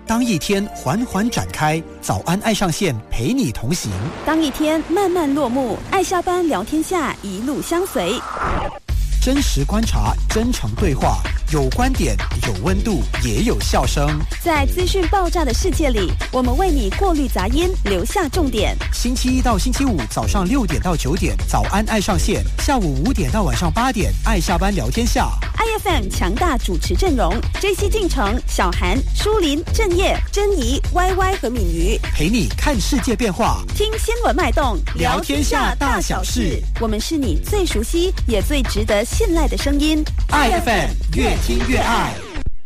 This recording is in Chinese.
当一天缓缓展开，早安爱上线陪你同行； 当一天慢慢落幕，爱下班聊天下一路相随。 真实观察，真诚对话，有观点，有温度，也有笑声。 在资讯爆炸的世界里，我们为你过滤杂音，留下重点。 星期一到星期五早上6点到9点，早安爱上线；下午5点到晚上8点，爱下班聊天下。 IFM 强大主持阵容 ：JC 进城、小韩、舒林、郑业、珍妮、YY 和敏瑜， 陪你看世界变化， 听新闻脉动， 聊天下大小事。 我们是你最熟悉也最值得信赖的声音。 IFM 越听越爱。